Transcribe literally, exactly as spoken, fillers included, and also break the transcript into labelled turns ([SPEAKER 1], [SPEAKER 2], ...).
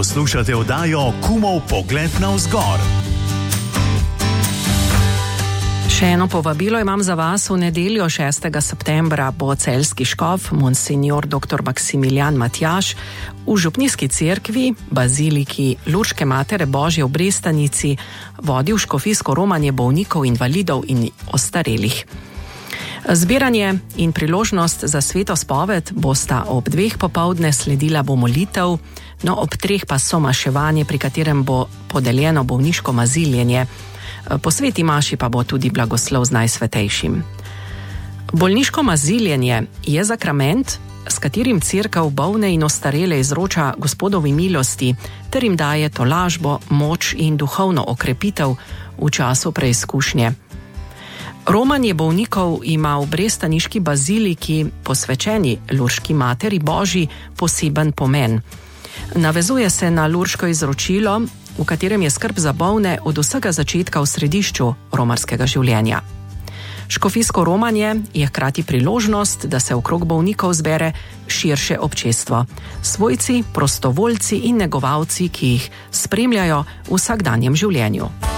[SPEAKER 1] Poslušate oddajo Kumov pogled navzgor.
[SPEAKER 2] Še eno povabilo imam za vas. V nedeljo šestega septembra bo celjski škof, monsignor doktor Maksimilijan Matjaž, v župnijski cerkvi, baziliki Lurške matere Božje v Brestanici vodil škofijsko romanje bolnikov, invalidov in ostarelih. Zbiranje in priložnost za sveto spoved bosta ob dveh popoldne, sledila bo molitev, no ob treh pa somaševanje, pri katerem bo podeljeno bolniško maziljenje. Po sveti maši pa bo tudi blagoslov z Najsvetejšim. Bolniško maziljenje je sakrament, s katerim cerkev bolne in ostarele izroča Gospodovi milosti ter jim daje tolažbo, moč in duhovno okrepitev v času preizkušnje. Romanje bolnikov ima v brestaniški baziliki, posvečeni Lurški materi Božji, poseben pomen. Navezuje se na lurško izročilo, v katerem je skrb za bolne od vsega začetka v središču romarskega življenja. Škofijsko romanje je hkrati priložnost, da se okrog bolnikov zbere širše občestvo. Svojci, prostovoljci in negovalci, ki jih spremljajo v vsakdanjem življenju.